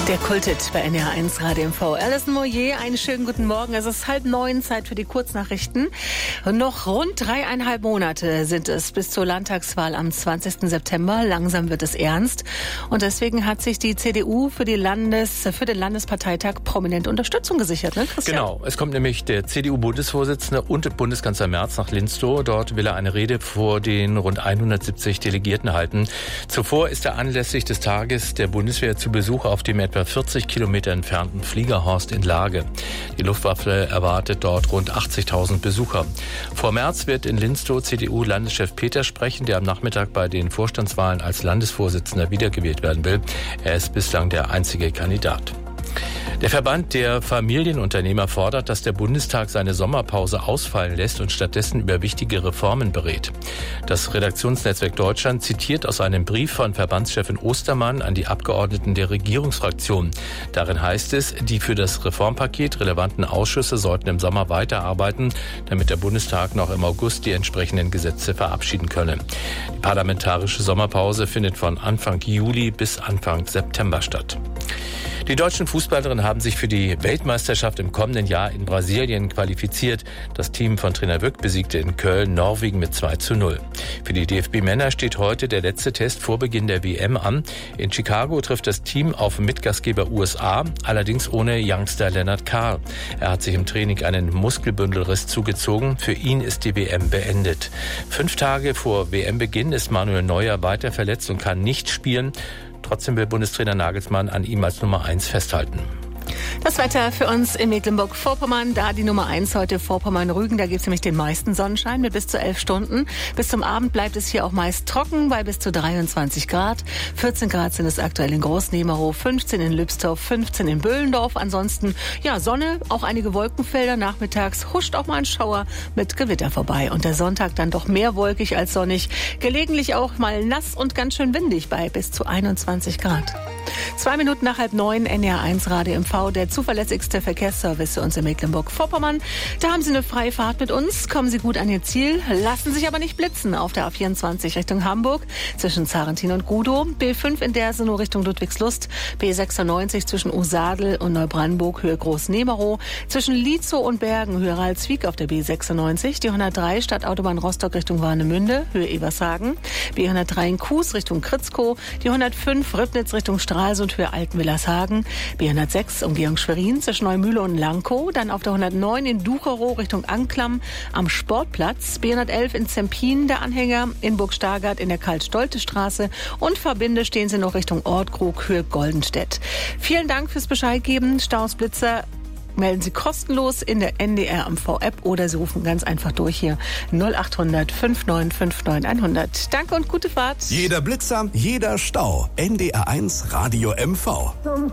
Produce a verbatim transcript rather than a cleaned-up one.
Der Kulthit bei N D R eins Radio M V. Alison Moyer, einen schönen guten Morgen. Es ist halb neun, Zeit für die Kurznachrichten. Noch rund dreieinhalb Monate sind es bis zur Landtagswahl am zwanzigsten September. Langsam wird es ernst. Und deswegen hat sich die C D U für, die Landes-, für den Landesparteitag prominent Unterstützung gesichert, ne, Christian? Genau. Es kommt nämlich der C D U-Bundesvorsitzende und Bundeskanzler Merz nach Linstow. Dort will er eine Rede vor den rund hundertsiebzig Delegierten halten. Zuvor ist er anlässlich des Tages der Bundeswehr zu Besuch auf dem etwa vierzig Kilometer entfernten Fliegerhorst in Lage. Die Luftwaffe erwartet dort rund achtzigtausend Besucher. Vor Merz wird in Linstow C D U-Landeschef Peter sprechen, der am Nachmittag bei den Vorstandswahlen als Landesvorsitzender wiedergewählt werden will. Er ist bislang der einzige Kandidat. Der Verband der Familienunternehmer fordert, dass der Bundestag seine Sommerpause ausfallen lässt und stattdessen über wichtige Reformen berät. Das Redaktionsnetzwerk Deutschland zitiert aus einem Brief von Verbandschefin Ostermann an die Abgeordneten der Regierungsfraktion. Darin heißt es, die für das Reformpaket relevanten Ausschüsse sollten im Sommer weiterarbeiten, damit der Bundestag noch im August die entsprechenden Gesetze verabschieden könne. Die parlamentarische Sommerpause findet von Anfang Juli bis Anfang September statt. Die deutschen Fußballerinnen haben sich für die Weltmeisterschaft im kommenden Jahr in Brasilien qualifiziert. Das Team von Trainer Wück besiegte in Köln Norwegen mit zwei zu null. Für die D F B-Männer steht heute der letzte Test vor Beginn der W M an. In Chicago trifft das Team auf Mitgastgeber U S A, allerdings ohne Youngster Leonard Carr. Er hat sich im Training einen Muskelbündelriss zugezogen. Für ihn ist die W M beendet. Fünf Tage vor W M-Beginn ist Manuel Neuer weiter verletzt und kann nicht spielen. Trotzdem will Bundestrainer Nagelsmann an ihm als Nummer eins festhalten. Das Wetter für uns in Mecklenburg-Vorpommern, da die Nummer eins heute Vorpommern-Rügen, da gibt es nämlich den meisten Sonnenschein mit bis zu elf Stunden. Bis zum Abend bleibt es hier auch meist trocken bei bis zu dreiundzwanzig Grad. vierzehn Grad sind es aktuell in Großnemerow, fünfzehn in Lübsdorf, fünfzehn in Böhlendorf. Ansonsten, ja, Sonne, auch einige Wolkenfelder. Nachmittags huscht auch mal ein Schauer mit Gewitter vorbei. Und der Sonntag dann doch mehr wolkig als sonnig. Gelegentlich auch mal nass und ganz schön windig bei bis zu einundzwanzig Grad. Zwei Minuten nach halb neun, N D R eins Radio M V, der zuverlässigste Verkehrsservice für uns in Mecklenburg-Vorpommern. Da haben Sie eine freie Fahrt mit uns, kommen Sie gut an Ihr Ziel, lassen sich aber nicht blitzen auf der A vierundzwanzig Richtung Hamburg, zwischen Zarentin und Gudow, B fünf in Dersenow Richtung Ludwigslust, B sechsundneunzig zwischen Usadel und Neubrandenburg, Höhe Großnemerow, zwischen Lietzow und Bergen, Höhe Ralswiek auf der B sechsundneunzig, die hundertdrei Stadtautobahn Rostock Richtung Warnemünde, Höhe Evershagen, B hundertdrei in Kues Richtung Kritzkow, die hundertfünf Ribnitz Richtung Stralsund, Höhe Altenwillershagen, B hundertsechs Umgehung Schwerin zwischen Neumühle und Lankow, dann auf der hundertneun in Ducherow Richtung Anklam am Sportplatz, B hundertelf in Zempin der Anhänger, in Burg-Stargard in der Karl-Stolte-Straße und Verbinde stehen Sie noch Richtung Ortkrug, Höhe Goldenstedt. Vielen Dank fürs Bescheidgeben. Staus, Blitzer melden Sie kostenlos in der N D R M V-App oder Sie rufen ganz einfach durch hier null acht hundert fünf neun fünf neun hundert. Danke und gute Fahrt. Jeder Blitzer, jeder Stau. N D R eins Radio M V.